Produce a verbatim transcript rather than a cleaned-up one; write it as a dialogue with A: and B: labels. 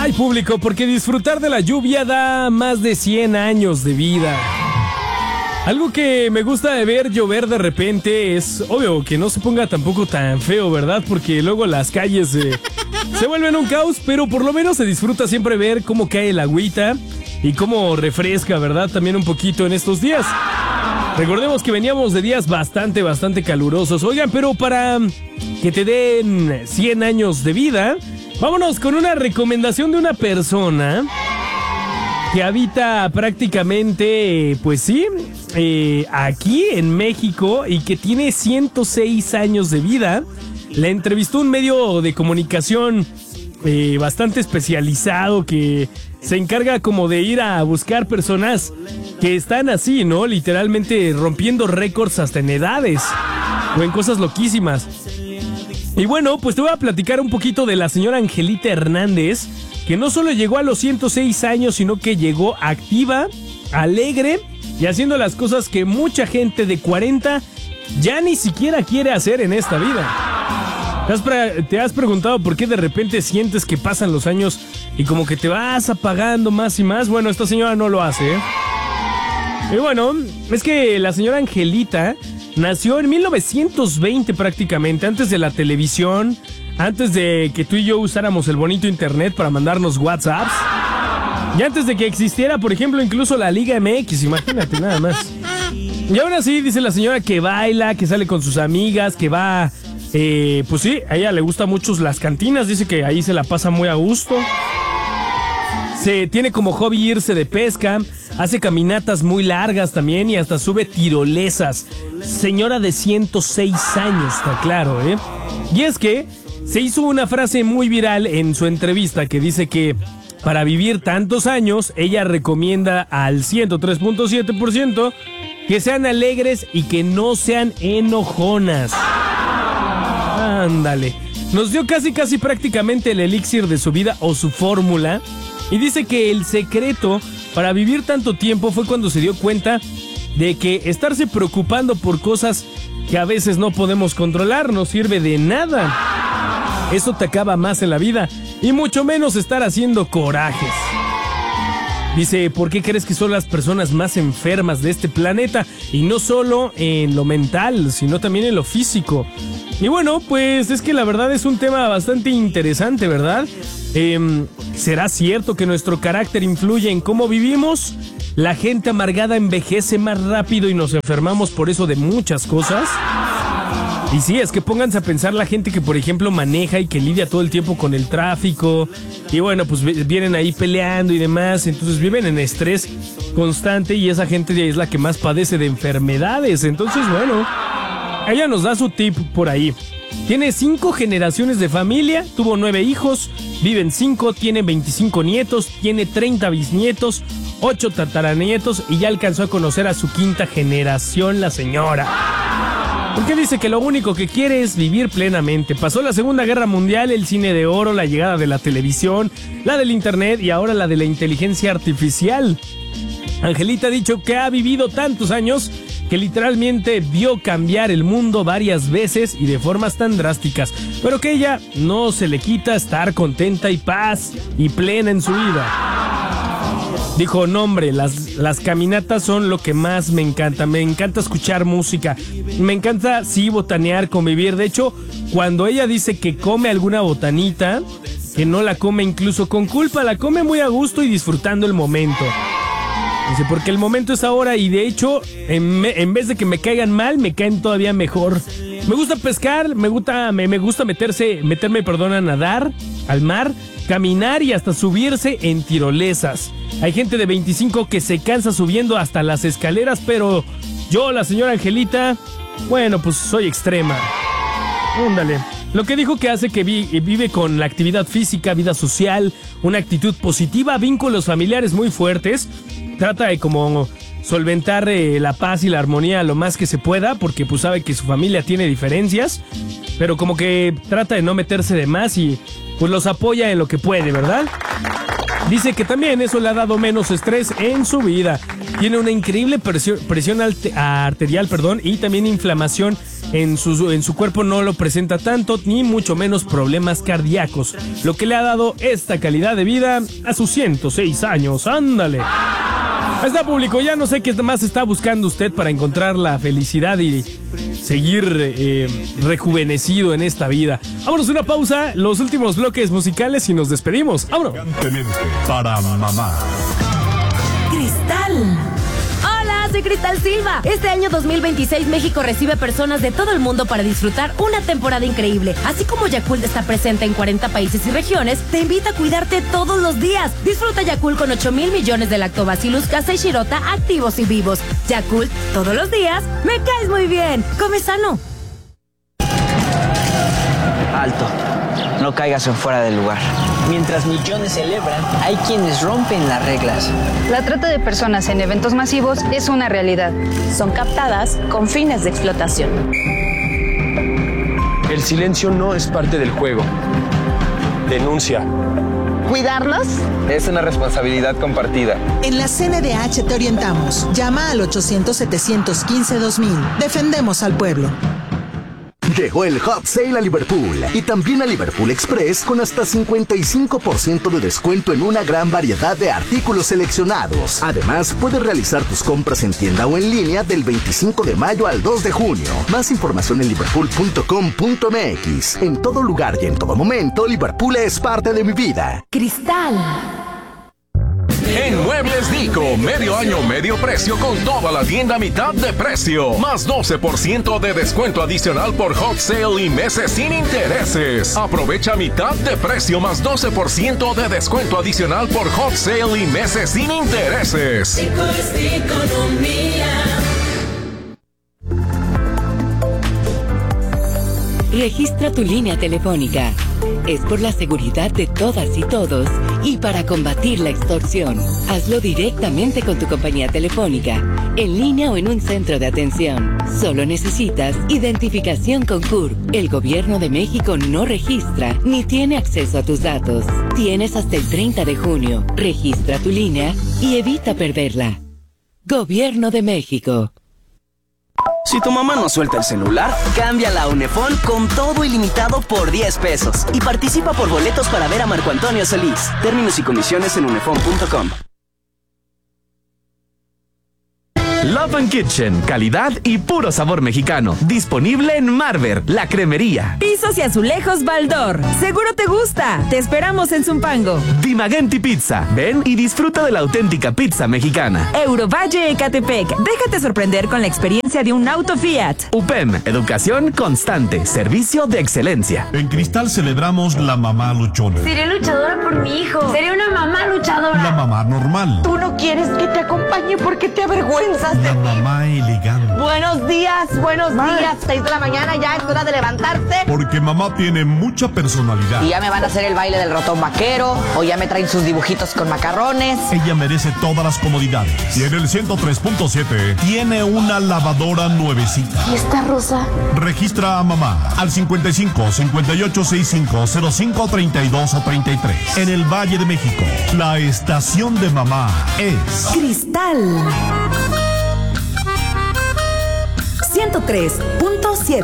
A: Ay, público, porque disfrutar de la lluvia da más de cien años de vida. Algo que me gusta de ver llover de repente es, obvio, que no se ponga tampoco tan feo, ¿verdad? Porque luego las calles eh, se vuelven un caos, pero por lo menos se disfruta siempre ver cómo cae el agüita y cómo refresca, ¿verdad? También un poquito en estos días. Recordemos que veníamos de días bastante, bastante calurosos. Oigan, pero para que te den cien años de vida, vámonos con una recomendación de una persona que habita prácticamente, pues sí, eh, aquí en México y que tiene ciento seis años de vida. La entrevistó un medio de comunicación eh, bastante especializado que se encarga como de ir a buscar personas que están así, ¿no? Literalmente rompiendo récords hasta en edades o en cosas loquísimas. Y bueno, pues te voy a platicar un poquito de la señora Angelita Hernández, que no solo llegó a los ciento seis años, sino que llegó activa, alegre y haciendo las cosas que mucha gente de cuarenta ya ni siquiera quiere hacer en esta vida. ¿Te has, pre- te has preguntado por qué de repente sientes que pasan los años y como que te vas apagando más y más? Bueno, esta señora no lo hace, ¿eh? Y bueno, es que la señora Angelita nació en mil novecientos veinte prácticamente, antes de la televisión, antes de que tú y yo usáramos el bonito internet para mandarnos WhatsApps, y antes de que existiera, por ejemplo, incluso la Liga M X, imagínate nada más. Y aún así dice la señora que baila, que sale con sus amigas, que va, eh, pues sí, a ella le gustan mucho las cantinas, dice que ahí se la pasa muy a gusto. Se tiene como hobby irse de pesca, hace caminatas muy largas también y hasta sube tirolesas. Señora de ciento seis años, está claro, ¿eh? Y es que se hizo una frase muy viral en su entrevista que dice que para vivir tantos años, ella recomienda al ciento tres punto siete por ciento que sean alegres y que no sean enojonas. Ándale. Nos dio casi casi prácticamente el elixir de su vida o su fórmula. Y dice que el secreto para vivir tanto tiempo fue cuando se dio cuenta de que estarse preocupando por cosas que a veces no podemos controlar no sirve de nada. Eso te acaba más en la vida y mucho menos estar haciendo corajes. Dice, ¿por qué crees que son las personas más enfermas de este planeta? Y no solo en lo mental, sino también en lo físico. Y bueno, pues es que la verdad es un tema bastante interesante, ¿verdad? Eh, ¿Será cierto que nuestro carácter influye en cómo vivimos? ¿La gente amargada envejece más rápido y nos enfermamos por eso de muchas cosas? Y sí, es que pónganse a pensar la gente que, por ejemplo, maneja y que lidia todo el tiempo con el tráfico. Y bueno, pues vienen ahí peleando y demás. Entonces viven en estrés constante y esa gente es la que más padece de enfermedades. Entonces, bueno, ella nos da su tip por ahí. Tiene cinco generaciones de familia, tuvo nueve hijos, viven cinco, tiene veinticinco nietos, tiene treinta bisnietos, ocho tataranietos y ya alcanzó a conocer a su quinta generación, la señora. Porque dice que lo único que quiere es vivir plenamente. Pasó la Segunda Guerra Mundial, el cine de oro, la llegada de la televisión, la del internet y ahora la de la inteligencia artificial. Angelita ha dicho que ha vivido tantos años que literalmente vio cambiar el mundo varias veces y de formas tan drásticas, pero que ella no se le quita estar contenta y paz y plena en su vida. Dijo, no hombre, las, las caminatas son lo que más me encanta, me encanta escuchar música, me encanta sí botanear, convivir. De hecho, cuando ella dice que come alguna botanita, que no la come incluso con culpa, la come muy a gusto y disfrutando el momento. Dice, porque el momento es ahora y de hecho, en, en vez de que me caigan mal, me caen todavía mejor. Me gusta pescar, me gusta, me, me gusta meterse, meterme, perdón, a nadar, al mar, caminar y hasta subirse en tirolesas. Hay gente de veinticinco que se cansa subiendo hasta las escaleras, pero yo, la señora Angelita, bueno, pues soy extrema. Ándale. Lo que dijo que hace que vi, vive con la actividad física, vida social, una actitud positiva, vínculos familiares muy fuertes. Trata de como solventar eh, la paz y la armonía lo más que se pueda, porque pues sabe que su familia tiene diferencias, pero como que trata de no meterse de más y pues los apoya en lo que puede, ¿verdad? Dice que también eso le ha dado menos estrés en su vida. Tiene una increíble presión, presión arterial, perdón, y también inflamación en su, en su cuerpo no lo presenta tanto, ni mucho menos problemas cardíacos, lo que le ha dado esta calidad de vida a sus ciento seis años. ¡Ándale! Está público, ya no sé qué más está buscando usted para encontrar la felicidad y seguir eh, rejuvenecido en esta vida. Vámonos a una pausa, los últimos bloques musicales y nos despedimos. ¡Vámonos!
B: Para mamá.
C: Cristal. Hola, soy Cristal Silva. Este año dos mil veintiséis México recibe personas de todo el mundo para disfrutar una temporada increíble. Así como Yakult está presente en cuarenta países y regiones, te invita a cuidarte todos los días. Disfruta Yakult con ocho mil millones de Lactobacillus casei shirota activos y vivos. Yakult, todos los días, me caes muy bien. Come sano.
D: Alto, no caigas en fuera del lugar. Mientras millones celebran, hay quienes rompen las reglas.
E: La trata de personas en eventos masivos es una realidad.
F: Son captadas con fines de explotación.
G: El silencio no es parte del juego. Denuncia.
H: ¿Cuidarlos?
I: Es una responsabilidad compartida.
J: En la C N D H te orientamos. Llama al ochocientos, setecientos quince, dos mil. Defendemos al pueblo.
K: Llegó el Hot Sale a Liverpool y también a Liverpool Express con hasta cincuenta y cinco por ciento de descuento en una gran variedad de artículos seleccionados. Además, puedes realizar tus compras en tienda o en línea del veinticinco de mayo al dos de junio. Más información en liverpool punto com punto m x. En todo lugar y en todo momento, Liverpool es parte de mi vida.
C: Cristal.
B: En Muebles Dico, medio año, medio precio con toda la tienda a mitad de precio. Más doce por ciento de descuento adicional por Hot Sale y meses sin intereses. Aprovecha mitad de precio más doce por ciento de descuento adicional por Hot Sale y meses sin intereses.
L: Dico es economía.
M: Registra tu línea telefónica. Es por la seguridad de todas y todos y para combatir la extorsión. Hazlo directamente con tu compañía telefónica, en línea o en un centro de atención. Solo necesitas identificación con C U R P. El Gobierno de México no registra ni tiene acceso a tus datos. Tienes hasta el treinta de junio. Registra tu línea y evita perderla. Gobierno de México.
D: Si tu mamá no suelta el celular, cámbiala a Unefón con todo ilimitado por diez pesos. Y participa por boletos para ver a Marco Antonio Solís. Términos y condiciones en unefón punto com.
N: Love and Kitchen, calidad y puro sabor mexicano. Disponible en Marver, la cremería.
O: Pisos y azulejos Baldor. Seguro te gusta. Te esperamos en Zumpango.
N: Dimagenti Pizza. Ven y disfruta de la auténtica pizza mexicana.
O: Eurovalle Ecatepec. Déjate sorprender con la experiencia de un auto Fiat.
N: U P E M, educación constante, servicio de excelencia.
B: En Cristal celebramos la mamá luchona.
C: Seré luchadora por mi hijo. Seré una mamá luchadora.
B: La mamá normal.
H: Tú no quieres que te acompañe porque te avergüenzas.
B: La mamá elegante.
H: Buenos días, buenos Ma. días. Seis de la mañana, ya es hora de levantarse.
B: Porque mamá tiene mucha personalidad.
H: Y ya me van a hacer el baile del ratón vaquero, o ya me traen sus dibujitos con macarrones.
B: Ella merece todas las comodidades. Y en el ciento tres punto siete tiene una lavadora nuevecita.
H: ¿Y esta rosa?
B: Registra a mamá al cincuenta y cinco, cincuenta y ocho, sesenta y cinco, cero cinco, treinta y dos o treinta y tres. En el Valle de México, la estación de mamá es
O: Cristal ciento tres punto siete.